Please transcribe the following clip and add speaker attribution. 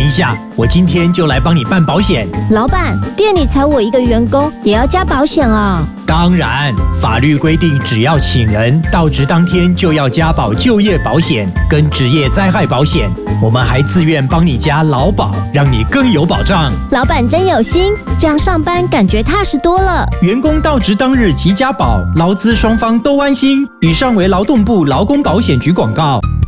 Speaker 1: 一下，我今天就来帮你办保险。
Speaker 2: 老板，店里才我一个员工，也要加保险啊？
Speaker 1: 当然，法律规定，只要请人到职当天就要加保就业保险跟职业灾害保险。我们还自愿帮你加劳保，让你更有保障。
Speaker 2: 老板真有心，这样上班感觉踏实多了。
Speaker 1: 员工到职当日即加保，劳资双方都安心。以上为劳动部劳工保险局广告。